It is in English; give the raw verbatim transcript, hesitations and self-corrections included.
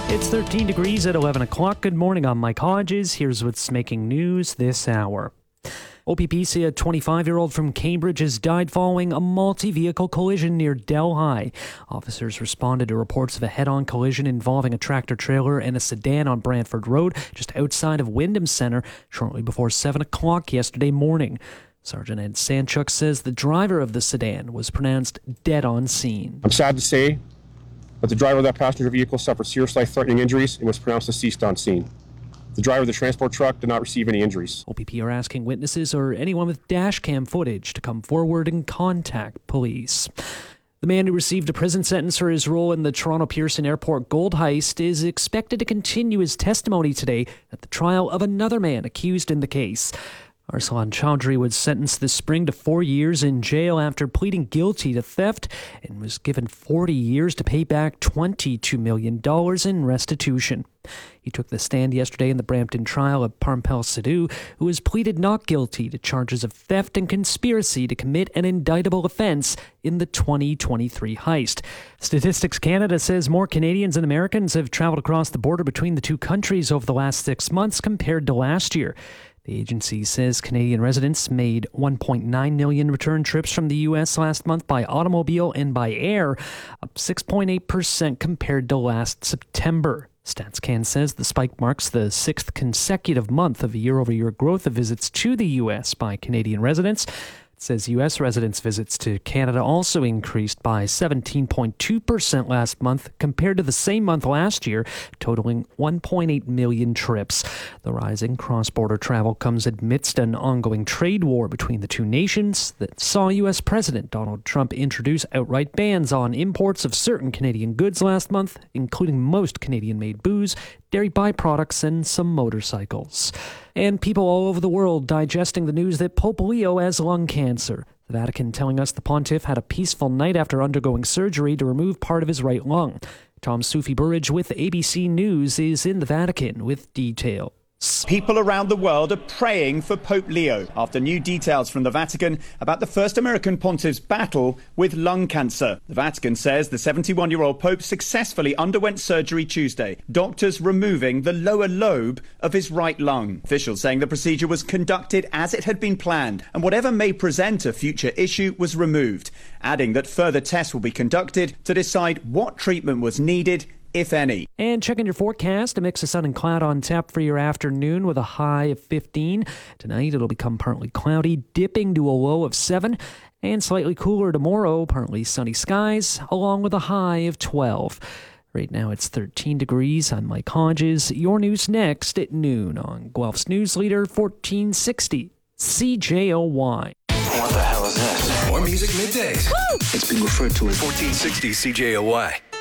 It's thirteen degrees at eleven o'clock. Good morning, I'm Mike Hodges. Here's what's making news this hour. O P P say a twenty-five-year-old from Cambridge has died following a multi-vehicle collision near Delhi. Officers responded to reports of a head-on collision involving a tractor-trailer and a sedan on Brantford Road, just outside of Wyndham Centre, shortly before seven o'clock yesterday morning. Sergeant Ed Sanchuk says the driver of the sedan was pronounced dead on scene. I'm sad to say, but the driver of that passenger vehicle suffered serious life-threatening injuries and was pronounced deceased on scene. The driver of the transport truck did not receive any injuries. O P P are asking witnesses or anyone with dash cam footage to come forward and contact police. The man who received a prison sentence for his role in the Toronto Pearson Airport gold heist is expected to continue his testimony today at the trial of another man accused in the case. Arsalan Chowdhury was sentenced this spring to four years in jail after pleading guilty to theft and was given forty years to pay back twenty-two million dollars in restitution. He took the stand yesterday in the Brampton trial of Parmpal Sidhu, who was pleaded not guilty to charges of theft and conspiracy to commit an indictable offence in the twenty twenty-three heist. Statistics Canada says more Canadians and Americans have travelled across the border between the two countries over the last six months compared to last year. The agency says Canadian residents made one point nine million return trips from the U S last month by automobile and by air, up six point eight percent compared to last September. StatsCan says the spike marks the sixth consecutive month of year-over-year growth of visits to the U S by Canadian residents. It says U S residents' visits to Canada also increased by seventeen point two percent last month compared to the same month last year, totaling one point eight million trips. The rising cross-border travel comes amidst an ongoing trade war between the two nations that saw U S President Donald Trump introduce outright bans on imports of certain Canadian goods last month, including most Canadian-made booze, dairy byproducts, and some motorcycles. And people all over the world digesting the news that Pope Leo has lung cancer. The Vatican telling us the pontiff had a peaceful night after undergoing surgery to remove part of his right lung. Tom Sufi Burridge with A B C News is in the Vatican with details. People around the world are praying for Pope Leo after new details from the Vatican about the first American pontiff's battle with lung cancer. The Vatican says the seventy-one-year-old Pope successfully underwent surgery Tuesday, doctors removing the lower lobe of his right lung. Officials saying the procedure was conducted as it had been planned, and whatever may present a future issue was removed, adding that further tests will be conducted to decide what treatment was needed, if any. And checking your forecast, a mix of sun and cloud on tap for your afternoon with a high of fifteen. Tonight it'll become partly cloudy, dipping to a low of seven, and slightly cooler tomorrow, partly sunny skies, along with a high of twelve. Right now it's thirteen degrees. I'm Mike Hodges. Your news next at noon on Guelph's News Leader fourteen sixty C J O Y. What the hell is this? More music middays. Woo! It's been referred to as fourteen sixty C J O Y.